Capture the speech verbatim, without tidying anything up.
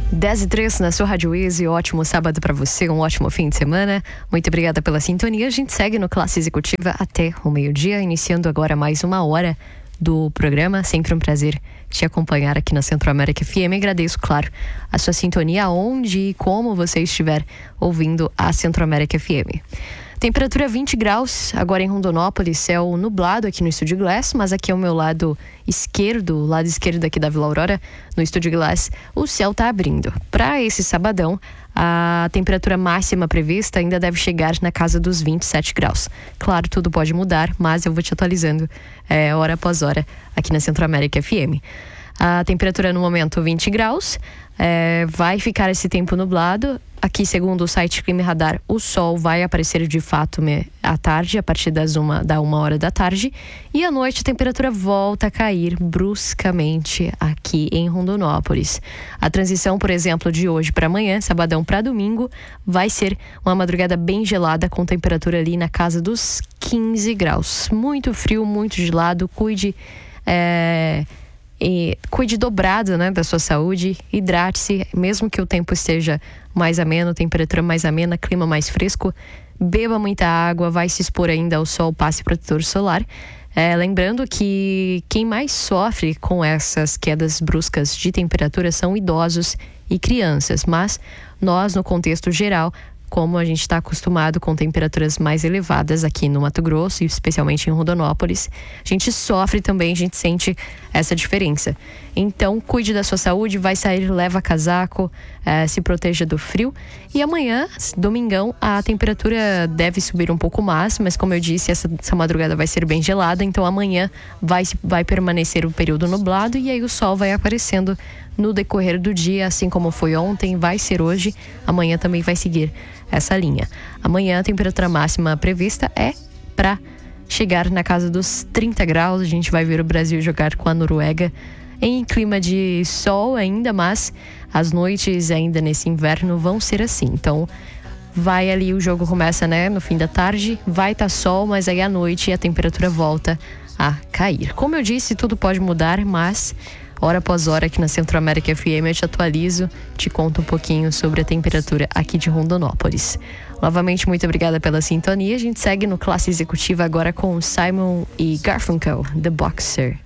dez e três na sua Rádio Easy, ótimo sábado para você, um ótimo fim de semana. Muito obrigada pela sintonia. A gente segue no Classe Executiva até o meio-dia, iniciando agora mais uma hora do programa. Sempre um prazer te acompanhar aqui na Centro-América F M. Agradeço, claro, a sua sintonia onde e como você estiver ouvindo a Centro-América F M. Temperatura vinte graus, agora em Rondonópolis, céu nublado aqui no Estúdio Glass, mas aqui ao meu lado esquerdo, lado esquerdo aqui da Vila Aurora, no Estúdio Glass, o céu está abrindo. Para esse sabadão, a temperatura máxima prevista ainda deve chegar na casa dos vinte e sete graus. Claro, tudo pode mudar, mas eu vou te atualizando é, hora após hora aqui na Centro-América F M. A temperatura no momento vinte graus, é, vai ficar esse tempo nublado. Aqui, segundo o site Clima e Radar, o sol vai aparecer de fato à tarde, a partir das uma, da uma hora da tarde. E à noite a temperatura volta a cair bruscamente aqui em Rondonópolis. A transição, por exemplo, de hoje para amanhã, sabadão para domingo, vai ser uma madrugada bem gelada, com temperatura ali na casa dos quinze graus. Muito frio, muito gelado. Cuide... É... E cuide dobrado, né, da sua saúde, hidrate-se, mesmo que o tempo esteja mais ameno, temperatura mais amena, clima mais fresco, beba muita água, vai se expor ainda ao sol, passe protetor solar. É, lembrando que quem mais sofre com essas quedas bruscas de temperatura são idosos e crianças, mas nós, no contexto geral, como a gente está acostumado com temperaturas mais elevadas aqui no Mato Grosso, e especialmente em Rondonópolis, a gente sofre também, a gente sente essa diferença. Então, cuide da sua saúde, vai sair, leva casaco, eh, se proteja do frio. E amanhã, domingão, a temperatura deve subir um pouco mais, mas como eu disse, essa, essa madrugada vai ser bem gelada, então amanhã vai, vai permanecer o período nublado e aí o sol vai aparecendo no decorrer do dia, assim como foi ontem, vai ser hoje, amanhã também vai seguir essa linha. Amanhã a temperatura máxima prevista é para chegar na casa dos trinta graus. A gente vai ver o Brasil jogar com a Noruega em clima de sol ainda, mas as noites ainda nesse inverno vão ser assim. Então vai ali, o jogo começa, né, no fim da tarde, vai estar tá sol, mas aí à noite a temperatura volta a cair. Como eu disse, tudo pode mudar, mas hora após hora aqui na Centro-América F M eu te atualizo, te conto um pouquinho sobre a temperatura aqui de Rondonópolis. Novamente, muito obrigada pela sintonia. A gente segue no Classe Executiva agora com Simon e Garfunkel, The Boxer.